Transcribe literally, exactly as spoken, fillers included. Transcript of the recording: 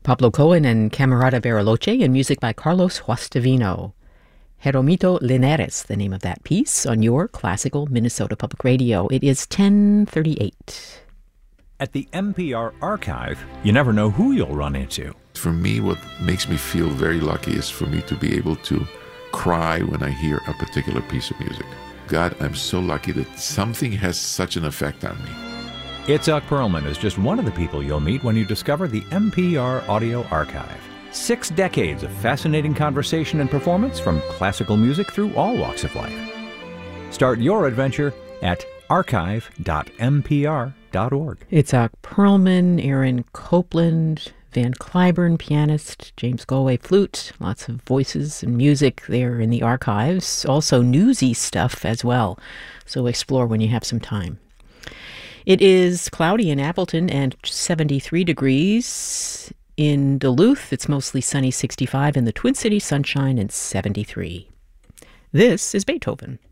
Pablo Cohen and Camerata Bariloche, and music by Carlos Huastavino. Jeromito Linares, the name of that piece, on your classical Minnesota Public Radio. It is ten thirty-eight. At the N P R Archive, you never know who you'll run into. For me, what makes me feel very lucky is for me to be able to cry when I hear a particular piece of music. God, I'm so lucky that something has such an effect on me. Itzhak Perlman is just one of the people you'll meet when you discover the N P R Audio Archive. Six decades of fascinating conversation and performance from classical music through all walks of life. Start your adventure at archive dot n p r dot org. Itzhak Perlman, Aaron Copland, Van Cliburn, pianist, James Galway, flute, lots of voices and music there in the archives. Also newsy stuff as well, so explore when you have some time. It is cloudy in Appleton and seventy-three degrees. In Duluth, it's mostly sunny, sixty-five. In the Twin Cities, sunshine and seventy-three. This is Beethoven.